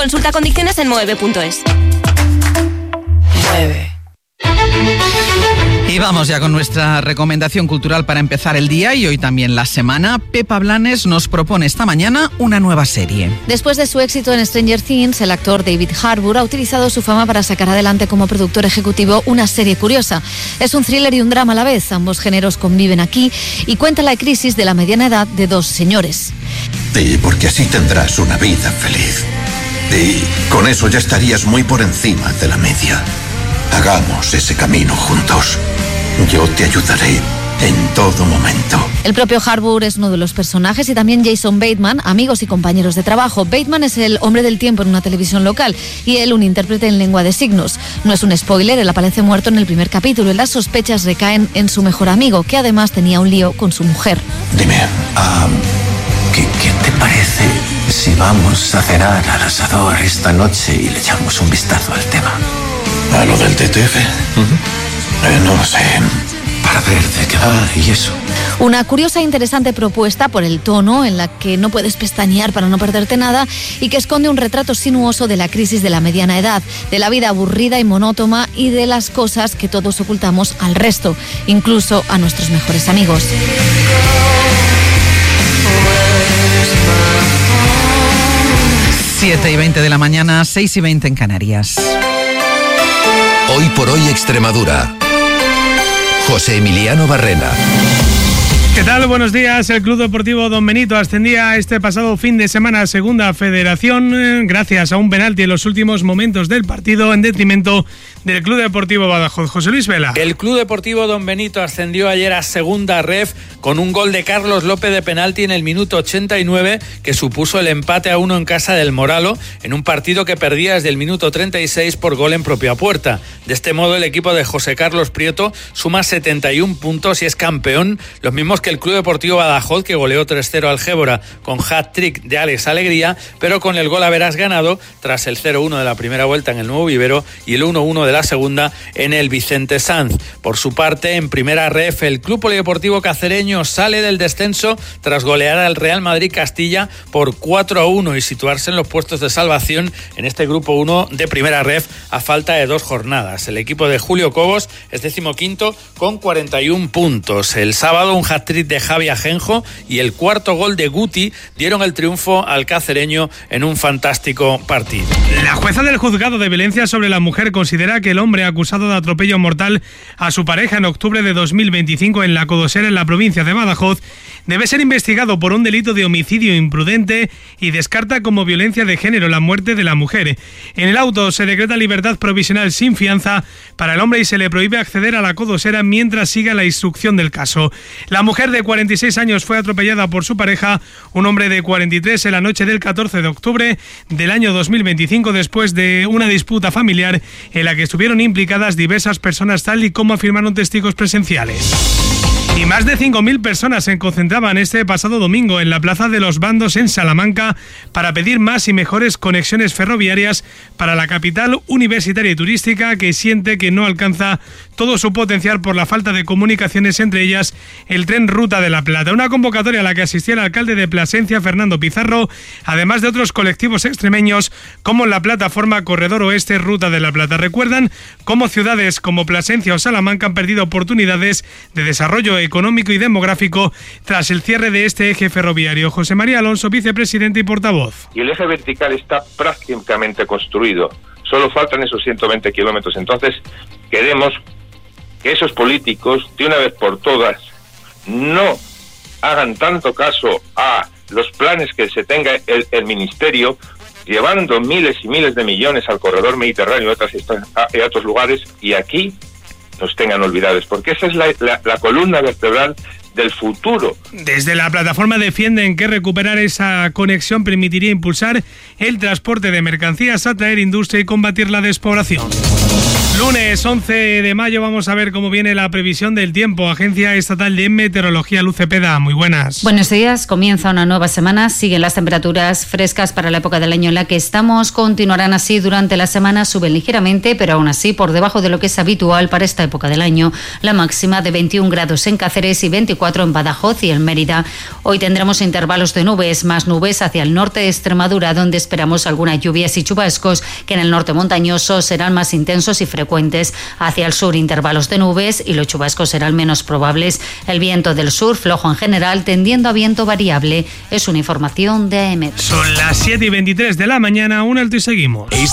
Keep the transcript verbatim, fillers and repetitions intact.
Consulta condiciones en moeve punto es. Mueve. Y vamos ya con nuestra recomendación cultural para empezar el día y hoy también la semana. Pepa Blanes nos propone esta mañana una nueva serie. Después de su éxito en Stranger Things, el actor David Harbour ha utilizado su fama para sacar adelante como productor ejecutivo una serie curiosa. Es un thriller y un drama a la vez, ambos géneros conviven aquí y cuenta la crisis de la mediana edad de dos señores. Y porque así tendrás una vida feliz. Y con eso ya estarías muy por encima de la media. Hagamos ese camino juntos. Yo te ayudaré en todo momento. El propio Harbour es uno de los personajes y también Jason Bateman, amigos y compañeros de trabajo. Bateman es el hombre del tiempo en una televisión local y él un intérprete en lengua de signos. No es un spoiler, él aparece muerto en el primer capítulo y las sospechas recaen en su mejor amigo, que además tenía un lío con su mujer. Dime, um, ¿qué, ¿qué te parece si vamos a cenar al asador esta noche y le echamos un vistazo al tema? ¿A lo del T T F? Uh-huh. eh, no lo sé, para ver de qué va y eso. Una curiosa e interesante propuesta por el tono, en la que no puedes pestañear para no perderte nada y que esconde un retrato sinuoso de la crisis de la mediana edad, de la vida aburrida y monótona y de las cosas que todos ocultamos al resto, incluso a nuestros mejores amigos. siete y veinte de la mañana, seis y veinte en Canarias. Hoy por hoy Extremadura. José Emiliano Barrena. ¿Qué tal? Buenos días. El Club Deportivo Don Benito ascendía este pasado fin de semana a Segunda Federación gracias a un penalti en los últimos momentos del partido en detrimento del Club Deportivo Badajoz. José Luis Vela. El Club Deportivo Don Benito ascendió ayer a Segunda Ref con un gol de Carlos López de penalti en el minuto ochenta y nueve que supuso el empate a uno en casa del Moralo en un partido que perdía desde el minuto treinta y seis por gol en propia puerta. De este modo el equipo de José Carlos Prieto suma setenta y un puntos y es campeón, los mismos que el Club Deportivo Badajoz, que goleó tres cero al Gébora con hat-trick de Alex Alegría, pero con el gol a veras ganado tras el cero uno de la primera vuelta en el Nuevo Vivero y el uno uno de la segunda en el Vicente Sanz. Por su parte, en Primera Ref, el Club Polideportivo Cacereño sale del descenso tras golear al Real Madrid Castilla por cuatro a uno y situarse en los puestos de salvación en este Grupo uno de Primera Ref a falta de dos jornadas. El equipo de Julio Cobos es decimoquinto con cuarenta y un puntos. El sábado un hat-trick de Javi Ajenjo y el cuarto gol de Guti dieron el triunfo al cacereño en un fantástico partido. La jueza del juzgado de violencia sobre la mujer considera que el hombre acusado de atropello mortal a su pareja en octubre de dos mil veinticinco en La Codosera, en la provincia de Badajoz, debe ser investigado por un delito de homicidio imprudente y descarta como violencia de género la muerte de la mujer. En el auto se decreta libertad provisional sin fianza para el hombre y se le prohíbe acceder a La Codosera mientras siga la instrucción del caso. La mujer de cuarenta y seis años fue atropellada por su pareja, un hombre de cuarenta y tres, en la noche del catorce de octubre del año dos mil veinticinco después de una disputa familiar en la que estuvieron implicadas diversas personas, tal y como afirmaron testigos presenciales. Y más de cinco mil personas se concentraban este pasado domingo en la Plaza de los Bandos en Salamanca para pedir más y mejores conexiones ferroviarias para la capital universitaria y turística, que siente que no alcanza todo su potencial por la falta de comunicaciones, entre ellas el tren Ruta de la Plata. Una convocatoria a la que asistía el alcalde de Plasencia, Fernando Pizarro, además de otros colectivos extremeños como la plataforma Corredor Oeste Ruta de la Plata. Recuerdan cómo ciudades como Plasencia o Salamanca han perdido oportunidades de desarrollo económico y demográfico tras el cierre de este eje ferroviario. José María Alonso, vicepresidente y portavoz. Y el eje vertical está prácticamente construido. Solo faltan esos ciento veinte kilómetros. Entonces, queremos que esos políticos, de una vez por todas, no hagan tanto caso a los planes que se tenga el, el Ministerio, llevando miles y miles de millones al corredor mediterráneo y a, otras, a otros lugares, y aquí nos tengan olvidados, porque esa es la, la, la columna vertebral del futuro. Desde la plataforma defienden que recuperar esa conexión permitiría impulsar el transporte de mercancías, atraer industria y combatir la despoblación. Lunes once de mayo vamos a ver cómo viene la previsión del tiempo. Agencia Estatal de Meteorología, Luz Cepeda, muy buenas. Buenos días, comienza una nueva semana, siguen las temperaturas frescas para la época del año en la que estamos, continuarán así durante la semana, suben ligeramente, pero aún así por debajo de lo que es habitual para esta época del año. La máxima de veintiún grados en Cáceres y veinticuatro en Badajoz y en Mérida. Hoy tendremos intervalos de nubes, más nubes hacia el norte de Extremadura, donde esperamos algunas lluvias y chubascos que en el norte montañoso serán más intensos y frecuentes. Hacia el sur intervalos de nubes y los chubascos serán menos probables. El viento del sur flojo en general, tendiendo a viento variable. Es una información de A E M E T. Son las siete y veintitrés de la mañana, un alto y seguimos.